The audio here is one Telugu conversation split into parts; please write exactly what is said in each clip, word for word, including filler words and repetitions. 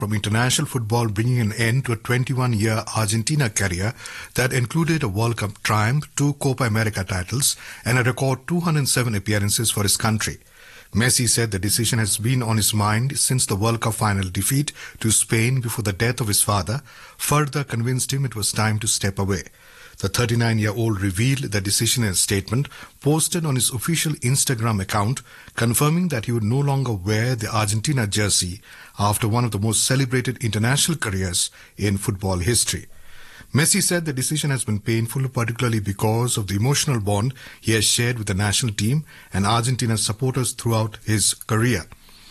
from international football, bringing an end to a twenty-one-year Argentina career that included a World Cup triumph, two Copa America titles, and a record two hundred seven appearances for his country. Messi said the decision has been on his mind since the World Cup final defeat to Spain before the death of his father further convinced him it was time to step away. The thirty-nine-year-old revealed the decision in a statement posted on his official Instagram account, confirming that he would no longer wear the Argentina jersey after one of the most celebrated international careers in football history. Messi said the decision has been painful, particularly because of the emotional bond he has shared with the national team and Argentina's supporters throughout his career.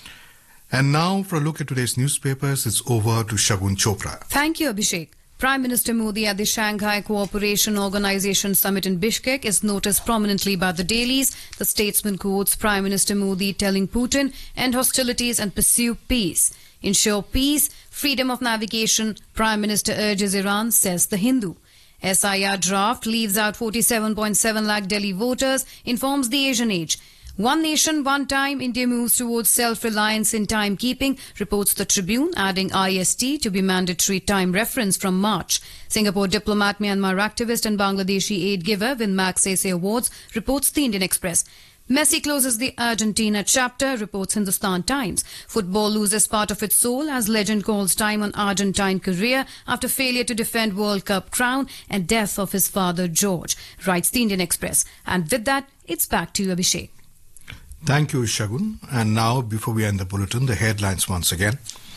And now, for a look at today's newspapers, it's over to Shagun Chopra. Thank you, Abhishek. Prime Minister Modi at the Shanghai Cooperation Organization Summit in Bishkek is noticed prominently by the dailies. The statesman quotes Prime Minister Modi telling Putin, end hostilities and pursue peace. Ensure peace, freedom of navigation, Prime Minister urges Iran, says The Hindu. S I R draft leaves out forty-seven point seven lakh Delhi voters, informs The Asian Age. One nation, one time, India moves towards self-reliance in timekeeping, reports The Tribune, adding I S T to be mandatory time reference from March. Singapore diplomat, Myanmar activist and Bangladeshi aid giver win Magsaysay Awards, reports The Indian Express. Messi closes the Argentina chapter, reports Hindustan Times. Football loses part of its soul as legend calls time on Argentine career after failure to defend World Cup crown and death of his father George, writes The Indian Express. And with that, it's back to you, Abhishek. Thank you, Shagun. And now, before we end the bulletin, the headlines once again.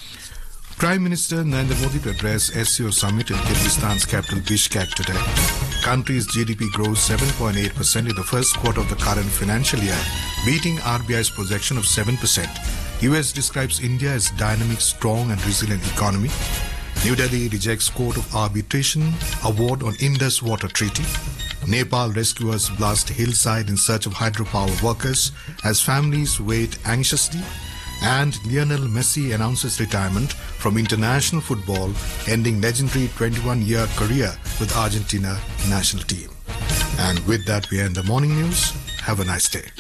Prime Minister Narendra Modi to address S C O summit in Kyrgyzstan's capital Bishkek today. Country's G D P grows seven point eight percent in the first quarter of the current financial year, beating R B I's projection of seven percent. U S describes India as dynamic, strong and resilient economy. New Delhi rejects Court of Arbitration award on Indus Water Treaty. Nepal rescuers blast hillside in search of hydropower workers as families wait anxiously. And Lionel Messi announces retirement from international football, ending legendary twenty-one-year career with Argentina national team. And with that, we end the morning news. Have a nice day.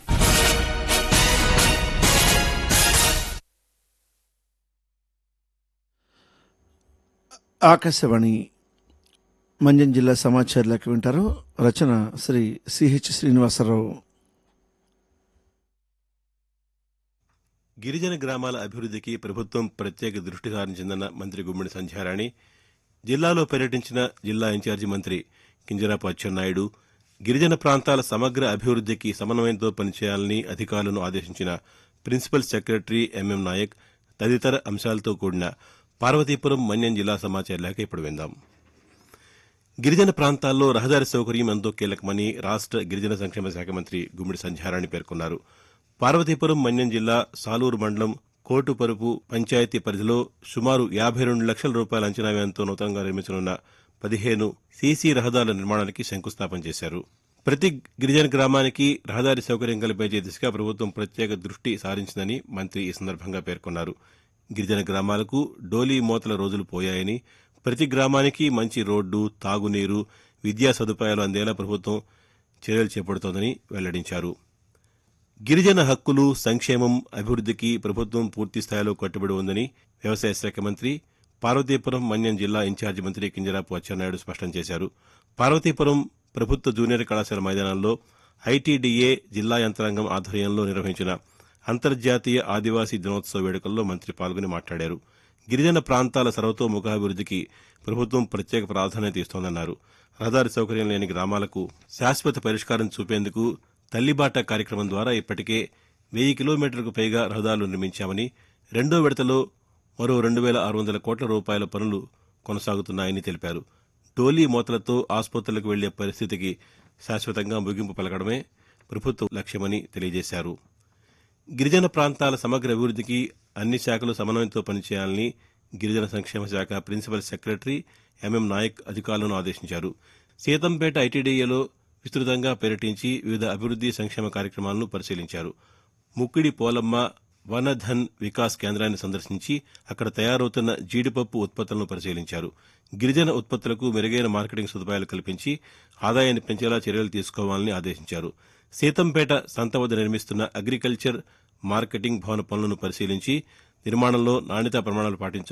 Akashvani మంజం జిల్లా సమాచారాలకు వింటారు. రచన శ్రీ సిహెచ్ శ్రీనివాసరావు. గిరిజన గ్రామాల అభివృద్ధికి ప్రభుత్వం ప్రత్యేక దృష్టి సారించిందన్న మంత్రి గుమ్మిడి సంధ్యారాణి. జిల్లాలో పర్యటించిన జిల్లా ఇన్ఛార్జి మంత్రి కింజరాపు అచ్చెన్నాయుడు గిరిజన ప్రాంతాల సమగ్ర అభివృద్ధికి సమన్వయంతో పనిచేయాలని అధికారులను ఆదేశించిన ప్రిన్సిపల్ సెక్రటరీ ఎంఎం నాయక్ తదితర అంశాలతో కూడిన పార్వతీపురం మన్యం జిల్లా సమాచార లేఖ ఇప్పుడు విందాం. గిరిజన ప్రాంతాల్లో రహదారి సౌకర్యం ఎంతో కీలకమని రాష్ట్ర గిరిజన సంక్షేమ శాఖ మంత్రి గుమ్మిడి సంధ్యారాణి పేర్కొన్నారు. పార్వతీపురం మన్యం జిల్లా సాలూరు మండలం కోటుపరుపు పంచాయతీ పరిధిలో సుమారు యాభై రెండు లక్షల రూపాయల అంచనా వ్యయంతో నూతనంగా నిర్మించనున్న పదిహేను సీసీ రహదారుల నిర్మాణానికి శంకుస్థాపన చేశారు. ప్రతి గిరిజన గ్రామానికి రహదారి సౌకర్యం కల్పించే దిశగా ప్రభుత్వం ప్రత్యేక దృష్టి సారించిందని మంత్రి ఈ సందర్భంగా పేర్కొన్నారు. గిరిజన గ్రామాలకు డోలీ మోతల రోజులు పోయాయని, ప్రతి గ్రామానికి మంచి రోడ్డు, తాగునీరు, విద్యా సదుపాయాలు అందేలా ప్రభుత్వం చర్యలు చేపడుతోందని వెల్లడించారు. గిరిజన హక్కులు, సంక్షేమం, అభివృద్ధికి ప్రభుత్వం పూర్తి స్థాయిలో కట్టుబడి ఉందని వ్యవసాయ శాఖ మంత్రి, పార్వతీపురం మన్యం జిల్లా ఇన్ఛార్జి మంత్రి కింజరాపు అచ్చెన్నాయుడు స్పష్టం చేశారు. పార్వతీపురం ప్రభుత్వ జూనియర్ కళాశాల మైదానంలో ఐటీడీఏ జిల్లా యంత్రాంగం ఆధ్వర్యంలో నిర్వహించిన అంతర్జాతీయ ఆదివాసీ దినోత్సవ వేడుకల్లో మంత్రి పాల్గొని మాట్లాడారు. గిరిజన ప్రాంతాల సర్వతోముఖాభివృద్ధికి ప్రభుత్వం ప్రత్యేక ప్రాధాన్యత ఇస్తోందన్నారు. రహదారి సౌకర్యం లేని గ్రామాలకు శాశ్వత పరిష్కారం చూపేందుకు తల్లిబాట కార్యక్రమం ద్వారా ఇప్పటికే వెయ్యి కిలోమీటర్లకు పైగా రహదారులు నిర్మించామని, రెండో విడతలో మరో రెండు వేల ఆరు వందల కోట్ల రూపాయల పనులు కొనసాగుతున్నాయని తెలిపారు. డోలీ మోతలతో ఆసుపత్రులకు వెళ్లే పరిస్థితికి శాశ్వతంగా ముగింపు పలకడమే ప్రభుత్వ లక్ష్యమని తెలియజేశారు. గిరిజన ప్రాంతాల సమగ్ర అభివృద్ధికి అన్ని శాఖలు సమన్వయంతో పనిచేయాలని గిరిజన సంక్షేమ శాఖ ప్రిన్సిపల్ సెక్రటరీ ఎంఎం నాయక్ అధికారులను ఆదేశించారు. సీతంపేట ఐటీడీఏలో విస్తృతంగా పర్యటించి వివిధ అభివృద్ది సంక్షేమ కార్యక్రమాలను పరిశీలించారు. ముక్కిడి పోలమ్మ వనధన్ వికాస్ కేంద్రాన్ని సందర్శించి అక్కడ తయారవుతున్న జీడిపప్పు ఉత్పత్తులను పరిశీలించారు. గిరిజన ఉత్పత్తులకు మెరుగైన మార్కెటింగ్ సదుపాయాలు కల్పించి ఆదాయాన్ని పెంచేలా చర్యలు తీసుకోవాలని ఆదేశించారు. సీతంపేట సంత వద్ద నిర్మిస్తున్న అగ్రికల్చర్ మార్కెటింగ్ భవన పనులను పరిశీలించి నిర్మాణంలో నాణ్యతా ప్రమాణాలు పాటించాలి.